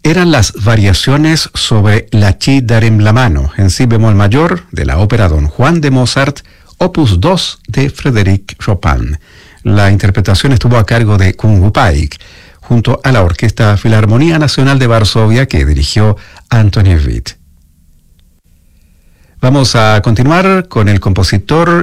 eran las variaciones sobre la Ci darem la mano en si bemol mayor de la ópera Don Juan de Mozart, opus 2 de Frédéric Chopin. La interpretación estuvo a cargo de Kung Paik, junto a la Orquesta Filarmonía Nacional de Varsovia que dirigió Antonievich. Vamos a continuar con el compositor